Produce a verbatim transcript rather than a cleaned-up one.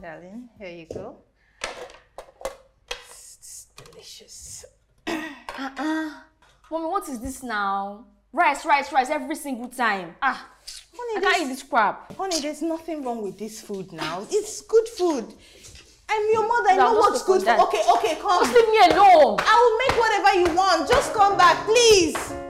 darling. Here you go. It's delicious. Uh-uh. Mommy, what is this now? Rice, rice, rice every single time. Ah, honey, I can't eat this crap. Honey, there's nothing wrong with this food now. It's good food. I'm your mother. I know what's good for. Okay, okay, come. Just leave me alone. I will make whatever you want. Just come back, please.